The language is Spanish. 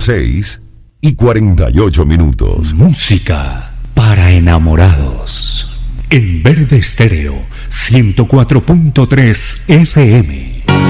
Las 6:48. Música para enamorados. En Verde Estéreo 104.3 FM.